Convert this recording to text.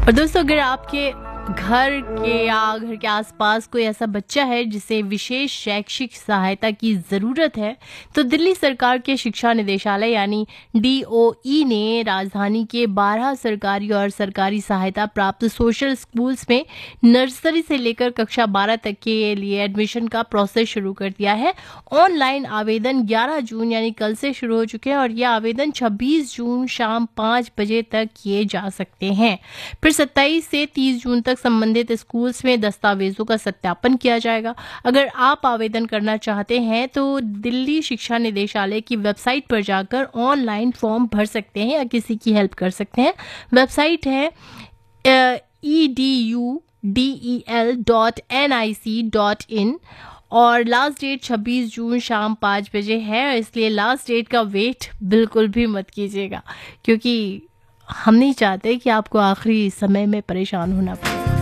और दोस्तों, अगर आपके घर के या घर के आसपास कोई ऐसा बच्चा है जिसे विशेष शैक्षिक सहायता की ज़रूरत है, तो दिल्ली सरकार के शिक्षा निदेशालय यानी डीओई ने राजधानी के 12 सरकारी और सरकारी सहायता प्राप्त सोशल स्कूल्स में नर्सरी से लेकर कक्षा 12 तक के लिए एडमिशन का प्रोसेस शुरू कर दिया है। ऑनलाइन आवेदन 11 जून यानी कल से शुरू हो चुके हैं और ये आवेदन 26 जून शाम 5 बजे तक किए जा सकते हैं। फिर 27 से 30 जून तक संबंधित स्कूल्स में दस्तावेजों का सत्यापन किया जाएगा। अगर आप आवेदन करना चाहते हैं तो दिल्ली शिक्षा निदेशालय की वेबसाइट पर जाकर ऑनलाइन फॉर्म भर सकते हैं या किसी की हेल्प कर सकते हैं। वेबसाइट है edudel.nic.in और लास्ट डेट 26 जून शाम 5 बजे है, इसलिए लास्ट डेट का वेट बिल्कुल भी मत कीजिएगा, क्योंकि हम नहीं चाहते कि आपको आखिरी समय में परेशान होना पड़े।